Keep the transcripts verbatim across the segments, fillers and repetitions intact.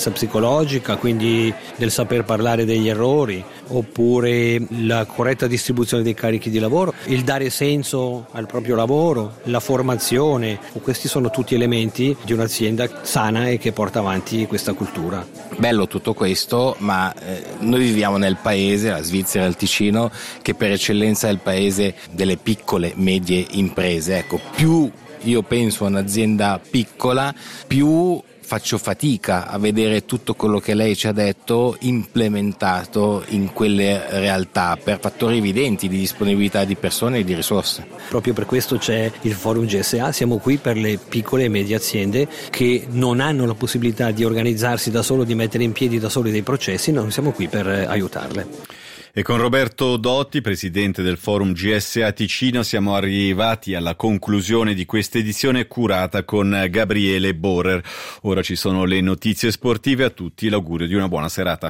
sicurezza psicologica, quindi del saper parlare degli errori, oppure la corretta distribuzione dei carichi di lavoro, il dare senso al proprio lavoro, la formazione. Questi sono tutti elementi di un'azienda sana e che porta avanti questa cultura. Bello tutto questo, ma eh, noi viviamo nel paese, la Svizzera, il Ticino, che per eccellenza è il paese delle piccole, medie imprese. Ecco, più io penso a un'azienda piccola, più faccio fatica a vedere tutto quello che lei ci ha detto implementato in quelle realtà per fattori evidenti di disponibilità di persone e di risorse. Proprio per questo c'è il Forum G S A, siamo qui per le piccole e medie aziende che non hanno la possibilità di organizzarsi da solo, di mettere in piedi da soli dei processi, noi siamo qui per aiutarle. E con Roberto Dotti, presidente del Forum G S A Ticino, siamo arrivati alla conclusione di questa edizione curata con Gabriele Borer. Ora ci sono le notizie sportive, a tutti l'augurio di una buona serata.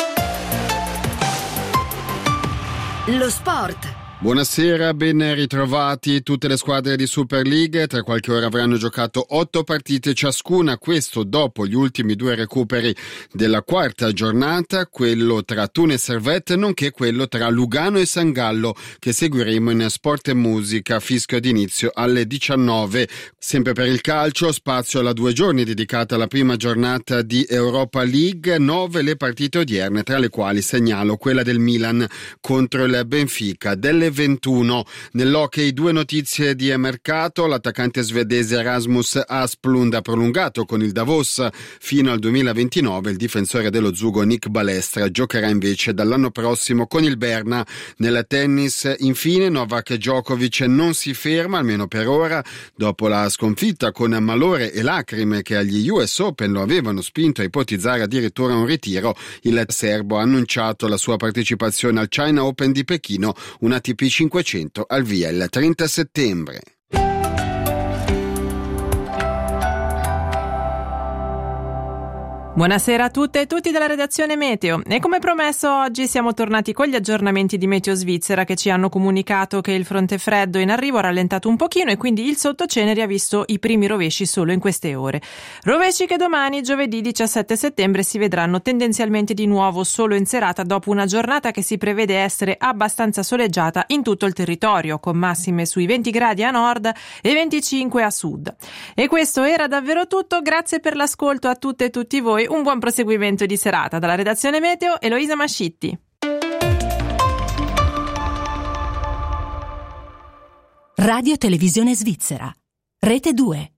Lo sport. Buonasera, ben ritrovati. Tutte le squadre di Super League tra qualche ora avranno giocato otto partite ciascuna, questo dopo gli ultimi due recuperi della quarta giornata, quello tra Thun e Servette, nonché quello tra Lugano e San Gallo, che seguiremo in Sport e Musica, fischio d'inizio alle diciannove. Sempre per il calcio, spazio alla due giorni dedicata alla prima giornata di Europa League, nove le partite odierne, tra le quali segnalo quella del Milan contro il Benfica. Delle ventuno. Nell'hockey due notizie di mercato: l'attaccante svedese Rasmus Asplund ha prolungato con il Davos fino al duemilaventinove, il difensore dello Zugo Nick Balestra giocherà invece dall'anno prossimo con il Berna. Nel tennis infine Novak Djokovic non si ferma, almeno per ora, dopo la sconfitta con malore e lacrime che agli U S Open lo avevano spinto a ipotizzare addirittura un ritiro. Il serbo ha annunciato la sua partecipazione al China Open di Pechino, una A T P cinquecento al via il trenta settembre. Buonasera a tutte e tutti dalla redazione Meteo, e come promesso oggi siamo tornati con gli aggiornamenti di Meteo Svizzera, che ci hanno comunicato che il fronte freddo in arrivo ha rallentato un pochino e quindi il sottoceneri ha visto i primi rovesci solo in queste ore. Rovesci che domani, giovedì diciassette settembre, si vedranno tendenzialmente di nuovo solo in serata, dopo una giornata che si prevede essere abbastanza soleggiata in tutto il territorio, con massime sui venti gradi a nord e venticinque a sud. E questo era davvero tutto, grazie per l'ascolto a tutte e tutti voi. Un buon proseguimento di serata. Dalla redazione Meteo, Eloisa Mascitti. Radio Televisione Svizzera. Rete due.